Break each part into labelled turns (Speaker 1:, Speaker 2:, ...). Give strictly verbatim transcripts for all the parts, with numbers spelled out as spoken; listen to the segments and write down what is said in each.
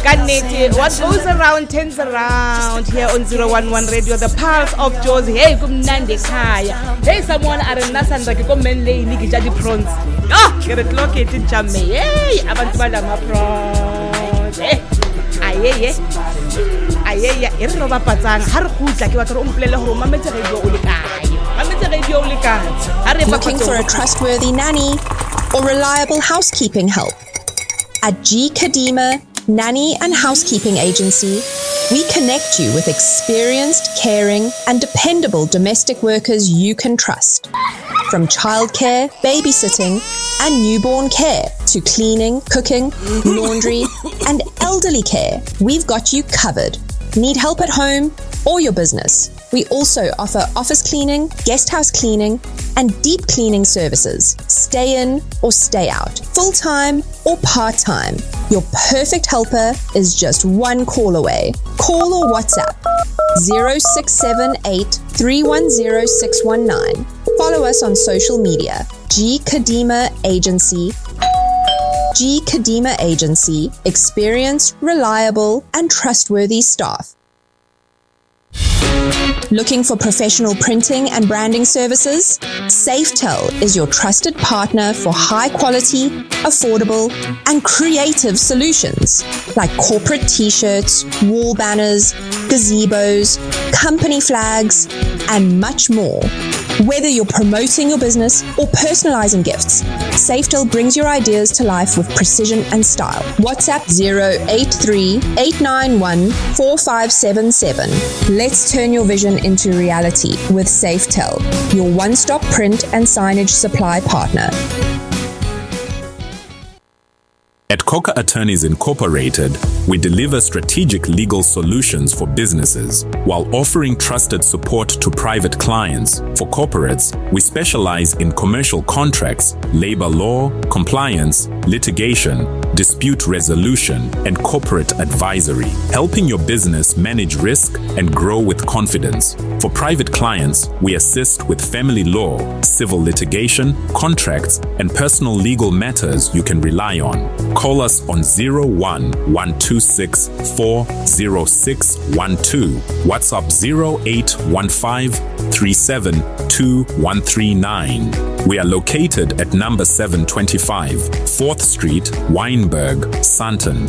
Speaker 1: Kanete, what goes around turns around here on zero one one Radio, the pulse of Jozi. Hey, kumnandi khaya. Hey, someone are nasandra ke komenle ni ke jadi prawns. Ah, ke re clock it in chamme. Hey, abantu badama prawns. Hey, ayeye. Ayeye, e re roba patsang ha re khutla ke batla re umpolele hore mametse radio o le kae. Mametse radio o le kae. Ha re
Speaker 2: Looking for a trustworthy nanny or reliable housekeeping help? At G. Kadima Nanny and Housekeeping Agency, we connect you with experienced, caring, and dependable domestic workers you can trust. From childcare, babysitting, and newborn care to cleaning, cooking, laundry, and elderly care, we've got you covered. Need help at home or your business? We also offer office cleaning, guest house cleaning, and deep cleaning services. Stay in or stay out, full-time or part-time. Your perfect helper is just one call away. Call or WhatsApp zero six seven eight, three one zero, six one nine. Follow us on social media. G. Kadima Agency. G. Kadima Agency. Experienced, reliable, and trustworthy staff. Looking for professional printing and branding services? Safetel is your trusted partner for high quality, affordable, and creative solutions like corporate t-shirts, wall banners, gazebos, company flags, and much more. Whether you're promoting your business or personalizing gifts, Safetel brings your ideas to life with precision and style. WhatsApp zero eight three, eight nine one, four five seven seven. Let's turn your vision into reality with Safetel, your one-stop print and signage supply partner.
Speaker 3: At Coca Attorneys Incorporated, we deliver strategic legal solutions for businesses while offering trusted support to private clients. For corporates, we specialize in commercial contracts, labor law, compliance, litigation, dispute resolution, and corporate advisory, helping your business manage risk and grow with confidence. For private clients, we assist with family law, civil litigation, contracts, and personal legal matters you can rely on. Call us on zero one, one two six, four zero six one two, WhatsApp zero eight one five, three seven two, one three nine. We are located at number seven twenty-five, fourth Street, Wynberg, Sandton.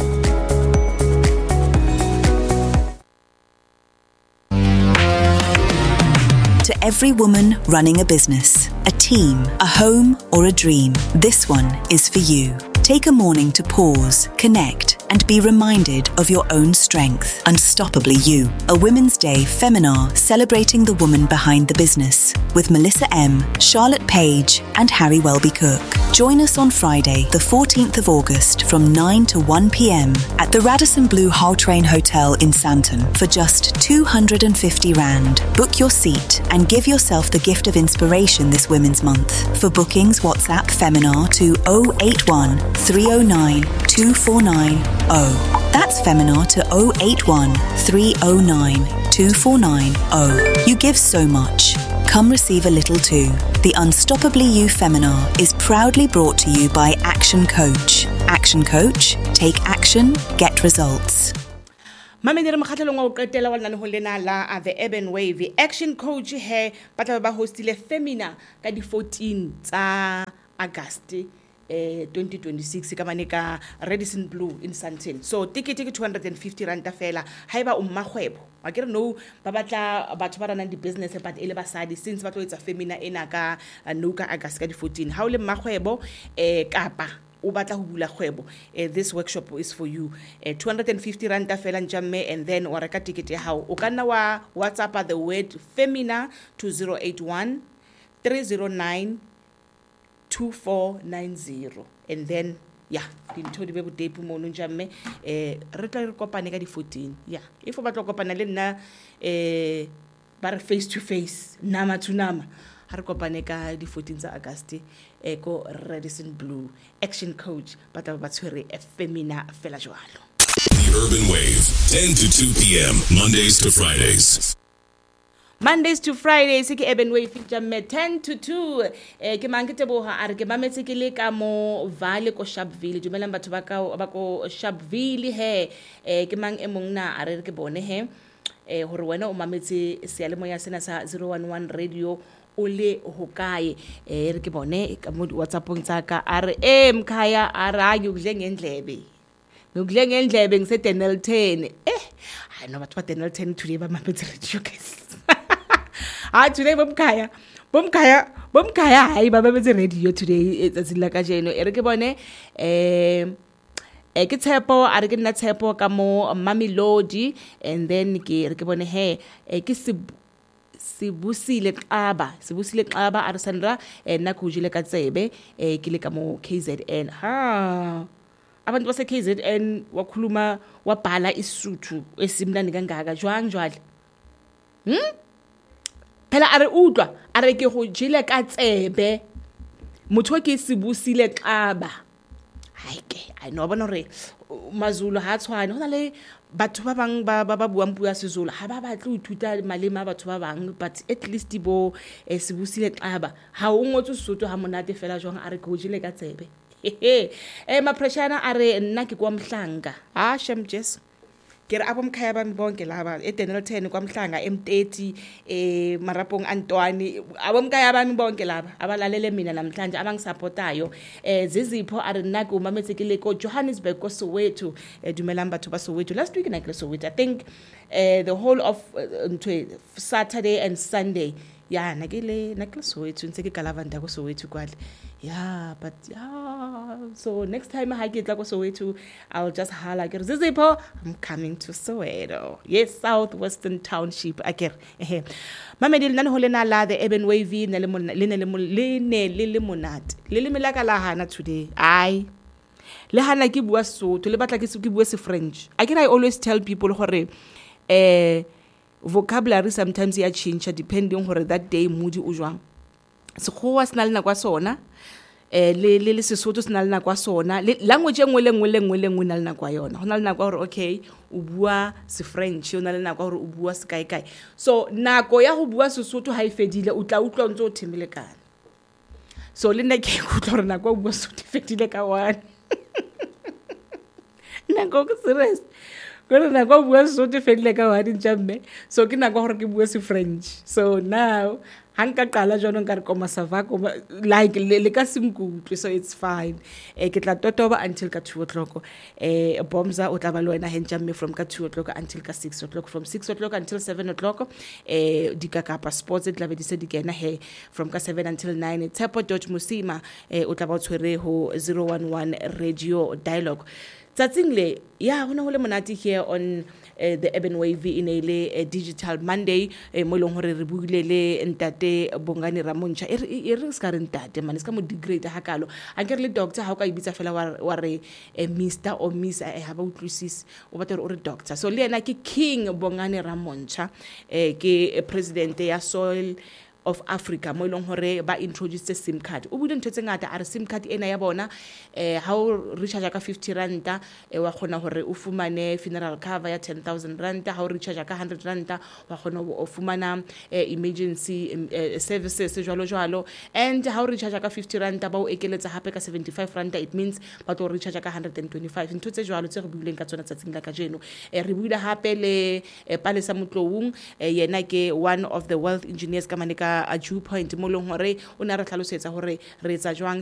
Speaker 4: To every woman running a business, a team, a home, or a dream, this one is for you. Take a morning to pause, connect, and be reminded of your own strength. Unstoppably You, a Women's Day Feminar celebrating the woman behind the business with Melissa M., Charlotte Page, and Harry Welby Cook. Join us on Friday, the fourteenth of August from nine to one p.m. at the Radisson Blu Hull Train Hotel in Sandton for just two hundred fifty rand. Book your seat and give yourself the gift of inspiration this Women's Month. For bookings, WhatsApp Feminar to zero eight one, three zero nine, two four nine zero. That's Feminar to zero eight one, three zero nine, two four nine zero. You give so much. Come receive a little too. The Unstoppably You Feminar is proudly brought to you by Action Coach. Action Coach, take action, get results.
Speaker 1: Mamendere mokgatlelong wa o qetela wa lana ho lena la the Urban Wave Action Coach he ba tla ba hostile Femina ka di fourteen tsa August eh twenty twenty-six ka bane ka Radisson Blu in Sandton. So ticket ke two hundred fifty rand fela haiba o mmagwebo a ke re no ba batla batho ba rana di business but ele basadi since ba tlo etsa Femina ena ka no ka August ka di fourteen ha o le mmagwebo eh kapa o batla ho bula kgwebo, uh, this workshop is for you. uh, two hundred fifty rand fela njamme, and then wa reka ticket ya hao o kana wa WhatsApp the word Femina to zero eight one, three zero nine, two four nine zero, and then yeah dintho di be botepu mo njamme eh re tla re kopane ka di fourteen. Yeah, if o batla kopana le nna eh ba re face to face, nama to nama, ha re kopane ka di fourteen tsa August eko Radisson Blu Action Coach ba tla ba tshwere Femina fela jwalo.
Speaker 5: The Urban Wave, ten to two p.m. Mondays to Fridays.
Speaker 1: Mondays to Fridays ke Eben Wave jamme ten to two eh ke mang ke teboha are ke mametse ke le ka mo Vale ko Sharpeville dumelang batho ba ka ba ko Sharpeville he eh ke mang e mong na are ke bone he eh hore wena o mametse sealemoya sena sa zero one one radio o le hokae eh re ke bone ka mo WhatsAppong tsa ka are eh mkhaya ara yudle ngendlebe ngudle ngendlebe ngise Denelton eh I know batho ba Denelton today ba mametse radio guys Ah today bomkhaya bomkhaya bomkhaya hayi baba betse radio today it's like a jeno ere ke bone eh e ke tshepo a re ke nna tshepo ka mo Mamelodi and then ke re ke bone he e ke se sibusile xaba sibusile xaba a re sandra nna ku jile ka tsebe e ke le ka mo K Z N ha abantu base K Z N wakhuluma wabhala isuthu esimnandi kangaka jwang jwale hm phela are utlwa are ke go jile ka tsebe motho ke sibusile xaba hayi ke I know bona re mazulu ha tshwane hona le batho ba bang ba ba buang puo ya seZulu ha ba batle ho ithuta malema a batho ba bang but at least bo sibusile xaba ha o ngotse Sesotho ha monate fela jwang are ke go jile ka tsebe eh ma pressure are nna ke kwa Mhlanga ha shem jes kere abomkhaya bami bonke laba eDenelton kwaMhlanga M thirty eh marapong Antwani abomkhaya bami bonke laba abalalele mina namhlanje abangisupportayo eh zizipho are nna ke umametse ke le ko Johannesburg ko Soweto dumelang batho ba Soweto last week na ke Soweto I think eh the whole of uh, Saturday and Sunday yeah na ke le na ke Soweto ntse ke kalavanda ko Soweto kwale yeah but yeah so next time ha ke tla ko Soweto I'll just holla ke zizipho I'm coming to Soweto yes Southwestern Township akere eh mamedi nna ho lena la the Eben Wave ne le le ne le ne le le monate le le melaka la hana today ai le hana ke bua Sotho le batla ke se ke bua se French akere I always tell people hore eh vocabulary sometimes ya change depending hore that day mood o jwang sekgowa sena lena kwa sona eh le le Sesotho sena lena kwa sona language engwe le ngwe le ngwe le ngwe na lena kwa yona hona lena kwa hore okay o bua se French hona lena kwa hore o bua se kai kai so nako ya go bua Sesotho ha e fedile o tla utlwa ntse o thimile kana so le nna ke utlwa hore nako o bua Sesotho fedile ka one nako ke serious gore nako o bua Sesotho fedile ka one jamme so ke nako gore ke bua se French so now hanka qala jona nka re koma savako like le ka simkutlwe so it's fine eh ke tla totoba until ka two o'clock eh bomza o tla ba le wena henjamme from ka two o'clock until ka six o'clock from six o'clock until seven o'clock eh dikakapa sports e tla be di se di kena he from ka seven until nine Tshepo George Musima eh o tla ba tshwere ho zero one one radio dialogue tsatsing le ya hona hole monate here on uh, the Eben Wave in a uh, digital Monday eh mo leng hore re buile le ntate Bongani Ramontsha e re ska re ntate man ska mo degrade hakalo a ke re le doctor ha o ka ibitsa fela wa re Mister or Miss e ha ba utlwisisi o batla re o re doctor so le ena ke King Bongani Ramontsha eh ke president ya Soil of Africa mo ilong hore ba introduce SIM card o bule ntho tse ngata a re SIM card ena ya bona eh ha o recharge ka fifty rand e wa khona hore o fumane funeral cover ya ten thousand rand ha o recharge ka one hundred rand wa khona o fumana emergency services jwalo jwalo and ha o recharge ka fifty rand ba o ekeletsa hape ka seventy-five rand it means ba to recharge ka one hundred twenty-five ntho tse jwalo tse re buileng ka tsona tsatsing la ka jeno e re buile hape le Palesa Motloung yena ke one of the wealth engineers ka maneka a Dew Point mo leng hore o na re tlhalosetsa hore re etsa jwang